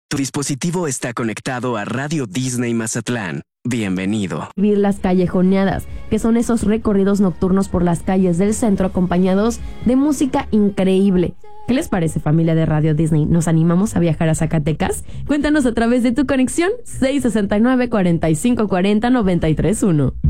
Tu dispositivo está conectado a Radio Disney Mazatlán. Bienvenido. Vivir las callejoneadas, que son esos recorridos nocturnos por las calles del centro acompañados de música increíble. ¿Qué les parece, familia de Radio Disney? ¿Nos animamos a viajar a Zacatecas? Cuéntanos a través de tu conexión 669-4540-931.